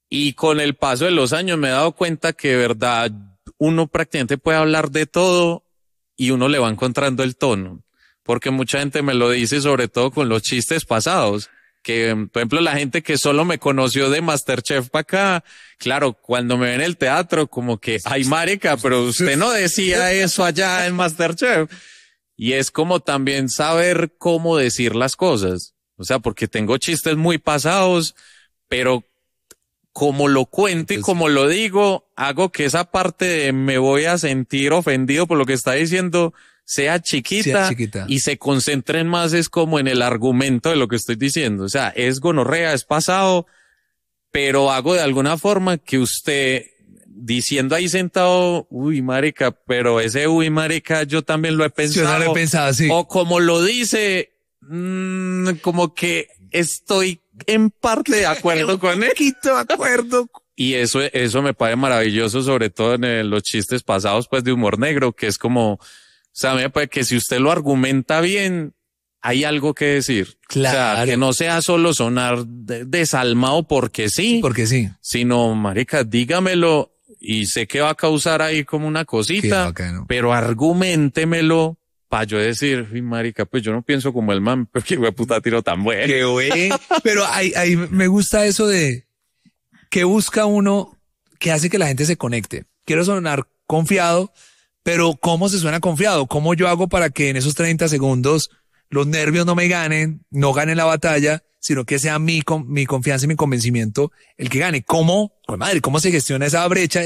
Y con el paso de los años me he dado cuenta que de verdad uno prácticamente puede hablar de todo y uno le va encontrando el tono. Porque mucha gente me lo dice, sobre todo con los chistes pasados. Que, por ejemplo, la gente que solo me conoció de MasterChef para acá, claro, cuando me ven en el teatro, como que, ay, marica, pero usted no decía eso allá en MasterChef. Y es como también saber cómo decir las cosas. O sea, porque tengo chistes muy pasados, pero como lo cuento y como lo digo, hago que esa parte de me voy a sentir ofendido por lo que está diciendo sea chiquita, y se concentren más es como en el argumento de lo que estoy diciendo. O sea, es gonorrea, es pasado, pero hago de alguna forma que usted diciendo ahí sentado, uy, marica, pero ese uy, marica, yo también lo he pensado. Yo no lo he pensado, sí. O como lo dice, como que estoy en parte de acuerdo con él. Poquito de acuerdo. Y eso me parece maravilloso, sobre todo en los chistes pasados, pues, de humor negro, que es como, o sea, me parece que si usted lo argumenta bien, hay algo que decir. Claro. O sea, que no sea solo sonar desalmado porque sí. Porque sí. Sino, marica, dígamelo y sé que va a causar ahí como una cosita, pero argumentemelo para yo decir, marica, pues yo no pienso como el man, pero qué puta tiro tan bueno. Qué güey. Pero ahí me gusta eso de que busca uno que hace que la gente se conecte. Quiero sonar confiado, pero ¿cómo se suena confiado? ¿Cómo yo hago para que en esos 30 segundos los nervios no me ganen, no gane la batalla, sino que sea mi confianza y mi convencimiento el que gane? ¿Cómo se gestiona esa brecha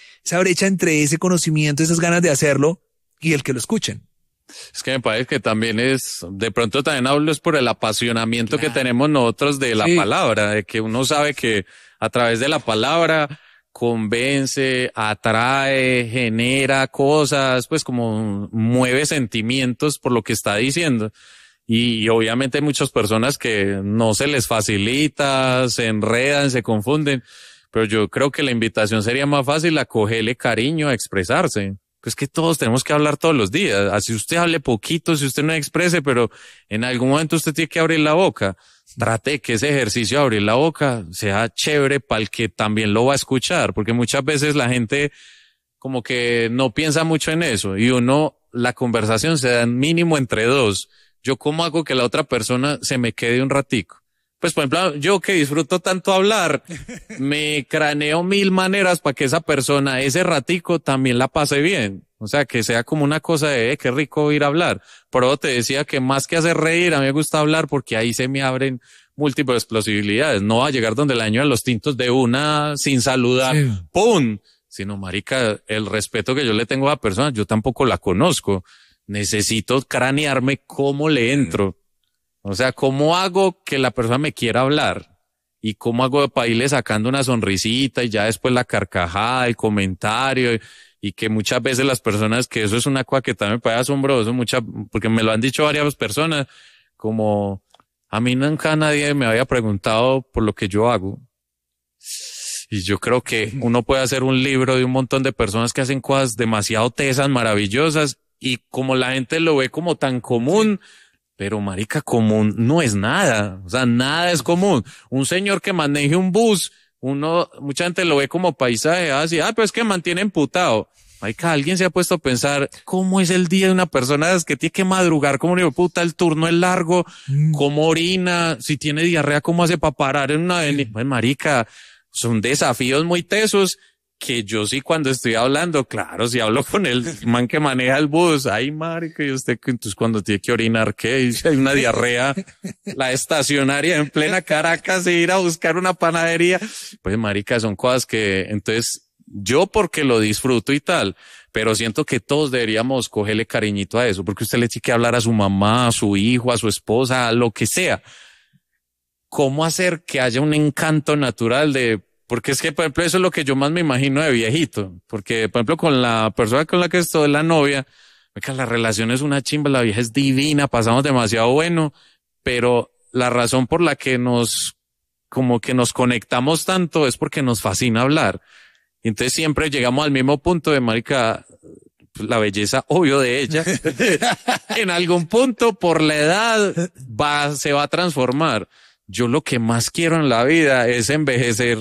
entre ese conocimiento, esas ganas de hacerlo y el que lo escuchen? Es que me parece que también de pronto también hablo es por el apasionamiento que tenemos nosotros de la palabra, de que uno sabe que a través de la palabra convence, atrae, genera cosas, pues como mueve sentimientos por lo que está diciendo. Y obviamente hay muchas personas que no se les facilita, se enredan, se confunden, pero yo creo que la invitación sería más fácil a cogerle cariño, a expresarse. Pues que todos tenemos que hablar todos los días. Así usted hable poquito, si usted no exprese, pero en algún momento usted tiene que abrir la boca. Trate que ese ejercicio de abrir la boca sea chévere para el que también lo va a escuchar, porque muchas veces la gente como que no piensa mucho en eso y la conversación se da mínimo entre dos. Yo cómo hago que la otra persona se me quede un ratico. Pues, por ejemplo, yo que disfruto tanto hablar, me craneo 1000 maneras para que esa persona, ese ratico, también la pase bien. O sea, que sea como una cosa de, qué rico ir a hablar. Pero te decía que más que hacer reír, a mí me gusta hablar porque ahí se me abren múltiples posibilidades. No va a llegar donde el año de los tintos de una sin saludar, ¡pum! Sino, marica, el respeto que yo le tengo a la persona, yo tampoco la conozco. Necesito cranearme cómo le entro. O sea, ¿cómo hago que la persona me quiera hablar? ¿Y cómo hago para irle sacando una sonrisita y ya después la carcajada, el comentario? Y que muchas veces las personas, que eso es una cosa que también me parece asombroso, porque me lo han dicho varias personas, como a mí nunca nadie me había preguntado por lo que yo hago. Y yo creo que uno puede hacer un libro de un montón de personas que hacen cosas demasiado tesas, maravillosas, y como la gente lo ve como tan común, pero marica, común no es nada. O sea, nada es común. Un señor que maneje un bus, mucha gente lo ve como paisaje, así, pero es que mantiene emputado. Marica, alguien se ha puesto a pensar cómo es el día de una persona que tiene que madrugar, cómo le puta, el turno es largo, cómo orina, si tiene diarrea, cómo hace para parar en una avenida. Pues marica, son desafíos muy tesos que yo sí cuando estoy hablando, claro, si hablo con el man que maneja el bus, ay marica, y usted entonces cuando tiene que orinar, ¿qué? Si hay una diarrea, la estacionaria en plena Caracas e ir a buscar una panadería, pues marica, son cosas que, entonces, yo porque lo disfruto y tal, pero siento que todos deberíamos cogerle cariñito a eso, porque usted le tiene que hablar a su mamá, a su hijo, a su esposa, a lo que sea. ¿Cómo hacer que haya un encanto natural porque es que, por ejemplo, eso es lo que yo más me imagino de viejito. Porque, por ejemplo, con la persona con la que estoy, la novia, la relación es una chimba, la vieja es divina, pasamos demasiado bueno, pero la razón por la que como que nos conectamos tanto es porque nos fascina hablar. Y entonces siempre llegamos al mismo punto de, marica, la belleza, obvio, de ella. En algún punto, por la edad, se va a transformar. Yo lo que más quiero en la vida es envejecer